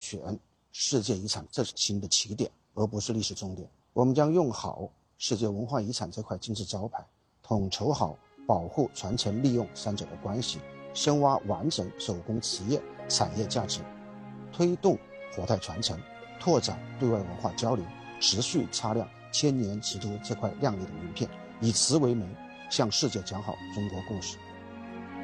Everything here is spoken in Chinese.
选世界遗产这是新的起点，而不是历史终点。我们将用好世界文化遗产这块金字招牌，统筹好保护、传承、利用三者的关系，深挖完整手工瓷业产业价值，推动活态传承，拓展对外文化交流，持续擦亮千年瓷都这块亮丽的名片，以瓷为媒，向世界讲好中国故事。